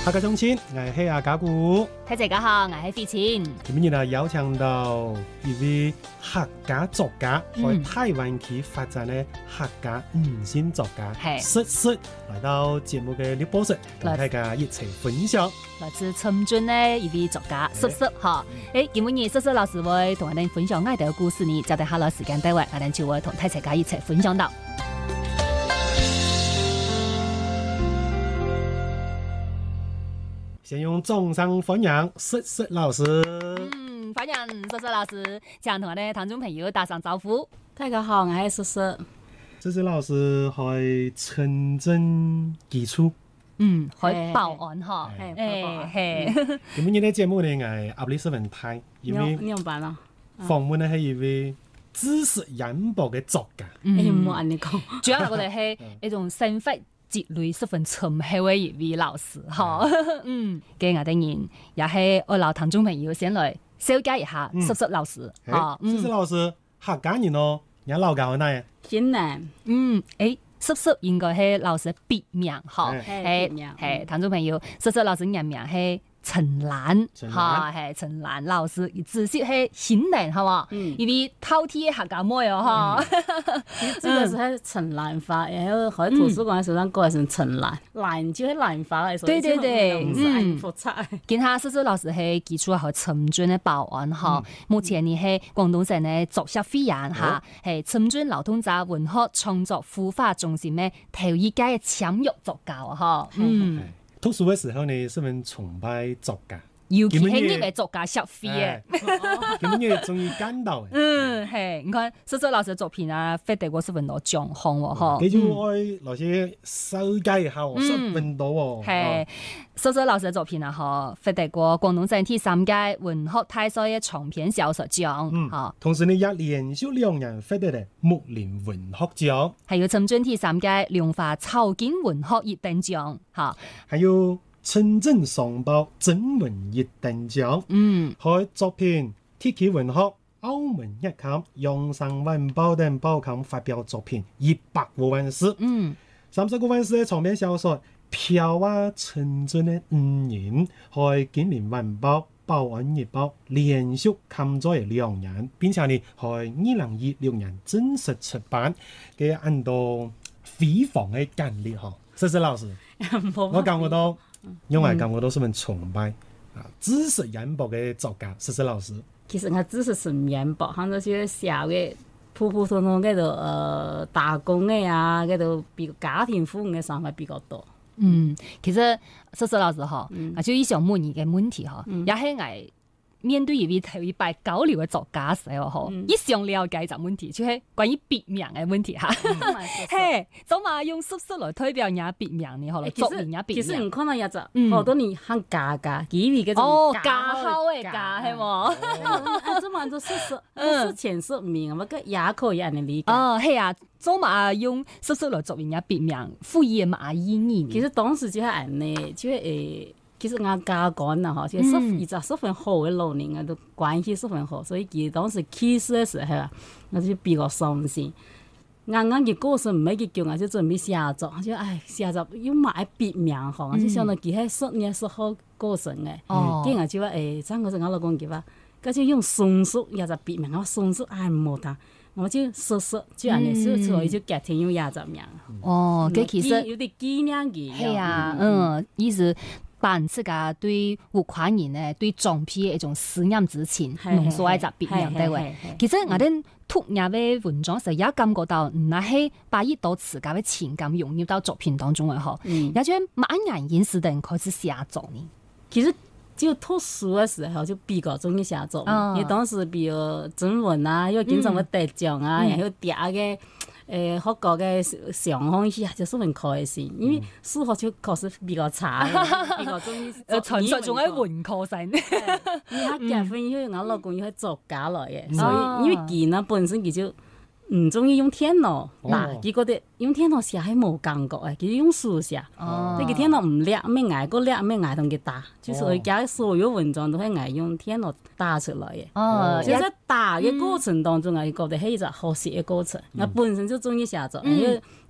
大家鄉親，我係阿家姑。 大家好，我係費前。 今日呢邀請到一位客家作家，喺台灣去發展嘅客家五線作家，瑟瑟來到節目嘅直播室，同大家一齊分享。 來自深圳嘅一位作家瑟瑟哈，今日瑟瑟老師會同我哋分享愛嘅故事呢，交代下落時間單位，我哋就會同大家一齊分享到。 先用掌聲歡迎瑟瑟老師。 歡迎瑟瑟老師，請同我哋聽眾朋友打聲招呼。 大家好，我係瑟瑟。 瑟瑟老師喺深圳基礎， 喺寶安哈，係。 今日呢節目呢係壓力十分大，因為訪問呢係一位知識淵博嘅作家。 唔好咁你講， 主要我哋係一種生活積累十分深厚嘅一位老師，哈，嘅我哋人也係我老聽眾朋友先來紹介一下瑟瑟老師， 瑟瑟老師客家人咯，你老家喺哪呀？ 雲南。 瑟瑟應該係老師別名，哈，係聽眾朋友，瑟瑟老師原名係陳蘭，係陳蘭老師，自識係顯靈，係嘛？因為饕餮客家妹哦，哈。 這個是喺陳蘭發，然後喺圖書館手上過嚟成陳蘭，蘭就係蘭發嚟， 對， 複雜。 見下瑟瑟老師係基礎喺深圳嘅寶安，哈，目前呢係廣東省嘅作協會員，哈，係深圳勞動者文學創作孵化中心嘅頭一屆嘅簽約作家，哈， 讀書嘅時候呢，十分崇拜作家， 尤其係呢個作家協會嘅， 咁樣終於見到嘅。 係，你看瑟瑟老師嘅作品啊，獲得過十分多獎項喎，嗬。 佢就愛來些收街下，十分多喎。 係，瑟瑟老師嘅作品啊，嗬，獲得過廣東省第3屆文學大賽嘅長篇小說獎，嚇。 同時呢，也連續2年獲得嘅木林文學獎， 還有深圳第3屆龍華草根文學熱定獎，嚇。 還有深圳商報徵文熱定獎，喺作品《鐵器文學》、《澳門日刊》、《陽山晚報》等報刊發表作品100多萬字，30多萬字嘅長篇小說《飄啊深圳嘅5年》，喺《金陵晚報》、《寶安日報》連續刊載2年，並且呢喺2016年正式出版嘅很多非凡嘅簡歷。瑟瑟老師，我感覺到。因為咁我都十分崇拜知識淵博嘅作家瑟瑟老師。 其實我知識是唔淵博，好多啲小嘅普普通通嗰度打工嘅啊，嗰度比家庭婦女嘅想法比較多。 其實瑟瑟老師嗬，就以上問你嘅問題嗬，也係我面對一位頭一擺交流嘅作家時候，一想了解就問題，就係關於別名嘅問題嚇。係，做嘛用瑟瑟來代表人家別名呢？可能作人家別名。 其實唔可能有隻好多年行假幾位嘅種假號嘅假係冇。 做嘛做瑟瑟，是前瑟名，我個也可以人哋理解。 係啊，做嘛用瑟瑟來作人家別名，賦予嘛意義。 其實當時就係人哋，就係其實我家講啦，嗬，其實十分好嘅老年啊，都關係十分好，所以佢當時去世嘅時候啊，我就比較傷心。啱啱佢過世唔係佢叫我就準備寫作，就寫作要買別名嗬，我就想到佢係10年10號過世嘅，跟住就話真嗰陣我老公叫話，佢就用松叔有隻別名，我松叔冇得，我就瑟瑟，就人哋所以就家庭用有隻名。 佢其實有啲紀念嘅。 係啊，意思。扮出個對有款人咧，對長輩嘅一種思念之情，濃縮喺隻別名底位。其實我哋讀入嘅文章時，也感覺到唔係把一道自家嘅情感融入到作品當中嘅嗬。也就慢慢現時等開始寫作呢。 其實就讀書嘅時候就比較中意寫作，因為當時比如徵文啊，又經常會得獎啊，然後嗲嘅。學過嘅上行時就十分開心，因為數學就確實比較差，比較中意。 傳說仲喺文科生。 而家結婚以後，我老公要係作家來嘅，所以因為佢呢本身佢就唔中意用電腦，佢覺得用電腦寫係冇感覺嘅，佢用書寫。即係電腦唔叻，咩捱個叻，咩捱同佢打，就是佢家所有文章都係捱用電腦打出來嘅。就在打嘅過程當中，我覺得係一個學習嘅過程。我本身就中意寫作，因為